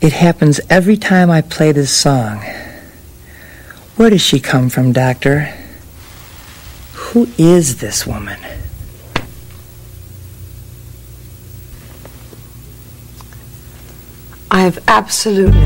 It happens every time I play this song. Where does she come from, Doctor? Who is this woman? I have absolutely